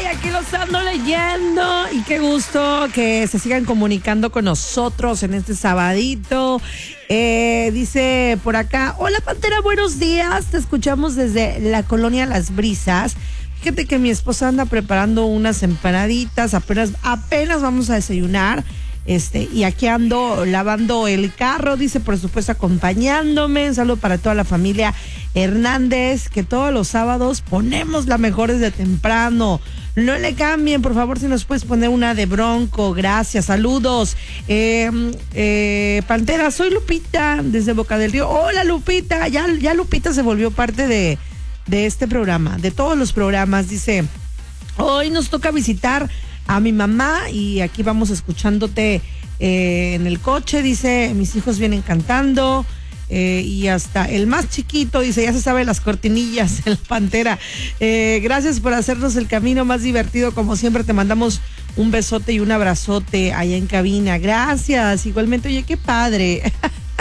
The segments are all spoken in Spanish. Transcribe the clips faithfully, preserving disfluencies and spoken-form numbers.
aquí los ando leyendo y qué gusto que se sigan comunicando con nosotros en este sabadito. Eh, dice por acá, hola Pantera, buenos días, te escuchamos desde la colonia Las Brisas. Fíjate que mi esposa anda preparando unas empanaditas, apenas, apenas vamos a desayunar. Este, y aquí ando lavando el carro, dice, por supuesto, acompañándome. Un saludo para toda la familia Hernández, que todos los sábados ponemos la mejor desde temprano. No le cambien, por favor, si nos puedes poner una de Bronco. Gracias, saludos. Eh, eh, Pantera, soy Lupita, desde Boca del Río. Hola, Lupita. Ya, ya Lupita se volvió parte de, de este programa, de todos los programas. Dice, hoy nos toca visitar a mi mamá y aquí vamos escuchándote eh, en el coche. Dice, mis hijos vienen cantando eh, y hasta el más chiquito, dice, ya se sabe las cortinillas, el Pantera. Eh, gracias por hacernos el camino más divertido, como siempre. Te mandamos un besote y un abrazote allá en cabina. Gracias, igualmente. Oye, qué padre.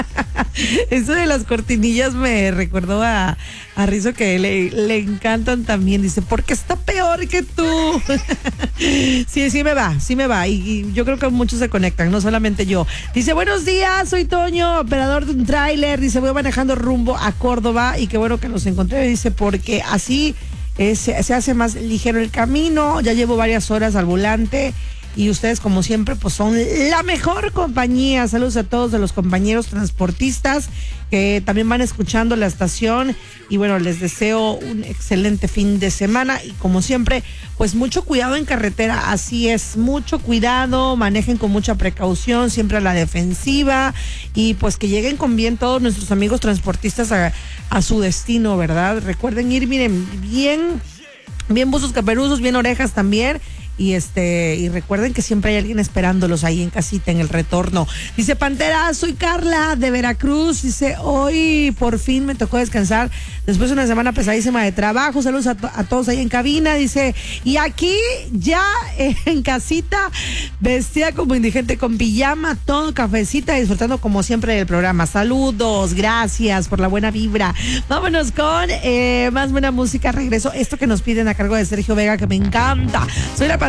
Eso de las cortinillas me recordó a, a Rizo, que le, le encantan también. Dice, porque está peor que tú. Sí, sí me va, sí me va. Y, y yo creo que muchos se conectan, no solamente yo. Dice, buenos días, soy Toño, operador de un tráiler. Dice, voy manejando rumbo a Córdoba y qué bueno que nos encontré. Dice, porque así eh, se, se hace más ligero el camino. Ya llevo varias horas al volante. Y ustedes, como siempre, pues son la mejor compañía. Saludos a todos de los compañeros transportistas que también van escuchando la estación. Y bueno, les deseo un excelente fin de semana. Y como siempre, pues mucho cuidado en carretera. Así es, mucho cuidado. Manejen con mucha precaución, siempre a la defensiva. Y pues que lleguen con bien todos nuestros amigos transportistas a, a su destino, ¿verdad? Recuerden ir, miren, bien, bien buzos caperuzos, bien orejas también. Y este, y recuerden que siempre hay alguien esperándolos ahí en casita en el retorno. Dice, Pantera, soy Carla de Veracruz. Dice, hoy por fin me tocó descansar después de una semana pesadísima de trabajo. Saludos a, to- a todos ahí en cabina. Dice, y aquí ya en casita, vestida como indigente, con pijama, todo cafecita, disfrutando como siempre del programa. Saludos, gracias por la buena vibra. Vámonos con eh, más buena música. Regreso esto que nos piden a cargo de Sergio Vega, que me encanta. Soy la